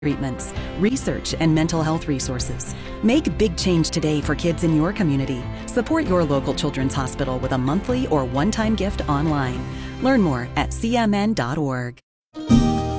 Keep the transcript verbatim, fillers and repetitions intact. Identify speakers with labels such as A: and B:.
A: treatments, research, and mental health resources. Make big change today for kids in your community. Support your local children's hospital with a monthly or one-time gift online. Learn more at c m n dot org.